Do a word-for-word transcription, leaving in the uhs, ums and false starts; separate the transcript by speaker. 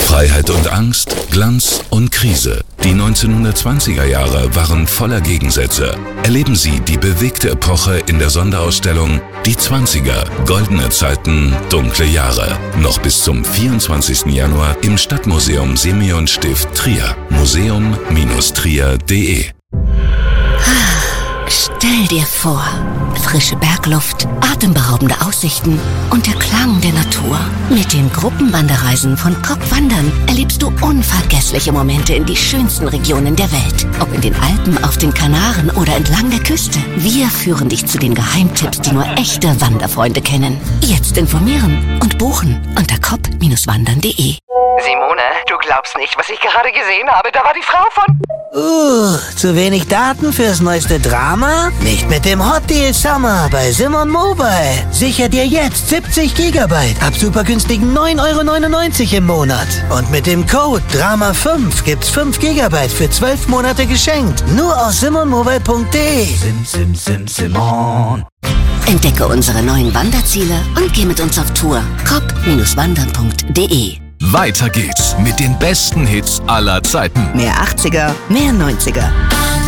Speaker 1: Freiheit und Angst, Glanz und Krise. Die neunzehnhundertzwanziger Jahre waren voller Gegensätze. Erleben Sie die bewegte Epoche in der Sonderausstellung Die Zwanziger, goldene Zeiten, dunkle Jahre. Noch bis zum vierundzwanzigsten Januar im Stadtmuseum Simeonstift Trier. museum Bindestrich trier punkt de.
Speaker 2: Stell dir vor, frische Bergluft, atemberaubende Aussichten und der Klang der Natur. Mit den Gruppenwanderreisen von C O P Wandern erlebst du unvergessliche Momente in die schönsten Regionen der Welt. Ob in den Alpen, auf den Kanaren oder entlang der Küste. Wir führen dich zu den Geheimtipps, die nur echte Wanderfreunde kennen. Jetzt informieren und buchen unter c o p Bindestrich wandern punkt de.
Speaker 3: Simone, du glaubst nicht, was ich gerade gesehen habe. Da war die Frau von...
Speaker 4: Uh, zu wenig Daten fürs neueste Drama? Nicht mit dem Hot Deal Summer bei Simon Mobile. Sicher dir jetzt siebzig Gigabyte ab super günstigen neun Euro neunundneunzig im Monat. Und mit dem Code Drama fünf gibt's fünf Gigabyte für zwölf Monate geschenkt. Nur auf simon mobile punkt de. Sim, sim, sim, Simon.
Speaker 2: Entdecke unsere neuen Wanderziele und geh mit uns auf Tour. c o p Bindestrich wandern punkt de.
Speaker 1: Weiter geht's mit den besten Hits aller Zeiten.
Speaker 2: Mehr achtziger, mehr neunziger.